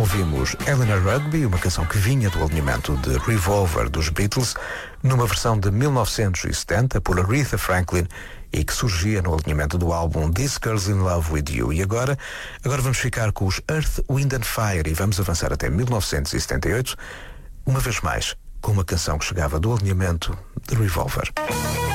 ouvimos Eleanor Rigby, uma canção que vinha do alinhamento de Revolver dos Beatles, numa versão de 1970 por Aretha Franklin e que surgia no alinhamento do álbum This Girl's in Love with You. E agora vamos ficar com os Earth, Wind and Fire e vamos avançar até 1978, uma vez mais, com uma canção que chegava do alinhamento de Revolver.